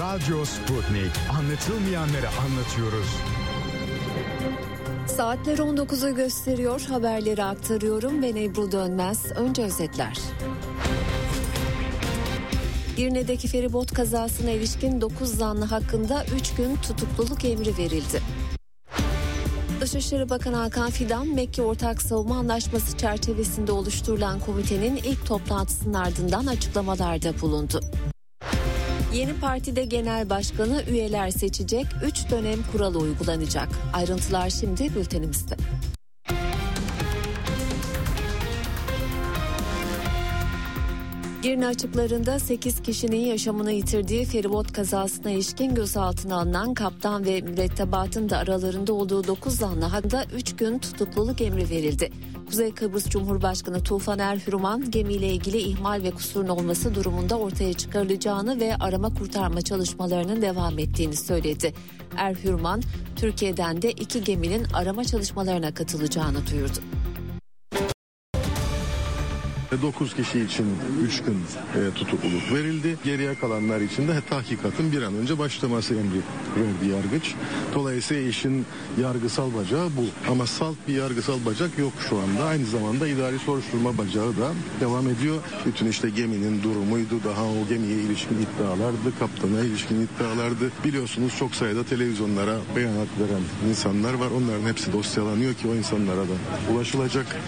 Radyo Sputnik. Anlatılmayanları anlatıyoruz. Saatler 19'u gösteriyor. Haberleri aktarıyorum. Ben Ebru Dönmez. Önce özetler. Girne'deki feribot kazasına ilişkin 9 zanlı hakkında 3 gün tutukluluk emri verildi. Dışişleri Bakanı Hakan Fidan, Mekke Ortak Savunma Anlaşması çerçevesinde oluşturulan komitenin ilk toplantısının ardından açıklamalarda bulundu. Yeni partide genel başkanı, üyeler seçecek, 3 dönem kuralı uygulanacak. Ayrıntılar şimdi bültenimizde. Girne açıklarında 8 kişinin yaşamını yitirdiği feribot kazasına ilişkin gözaltına alınan kaptan ve mürettebatın da aralarında olduğu 9 zanlı hakkında 3 gün tutukluluk emri verildi. Kuzey Kıbrıs Cumhurbaşkanı Tufan Erhürman, gemiyle ilgili ihmal ve kusurun olması durumunda ortaya çıkarılacağını ve arama kurtarma çalışmalarının devam ettiğini söyledi. Erhürman, Türkiye'den de 2 geminin arama çalışmalarına katılacağını duyurdu. 9 kişi için 3 gün tutukluluk verildi. Geriye kalanlar için de tahkikatın bir an önce başlaması emri verdi yargıç. Dolayısıyla işin yargısal bacağı bu. Ama salt bir yargısal bacak yok şu anda. Aynı zamanda idari soruşturma bacağı da devam ediyor. Bütün işte geminin durumuydu, daha o gemiye ilişkin iddialardı, kaptana ilişkin iddialardı. Biliyorsunuz çok sayıda televizyonlara beyanat veren insanlar var. Onların hepsi dosyalanıyor ki o insanlara da ulaşılacak.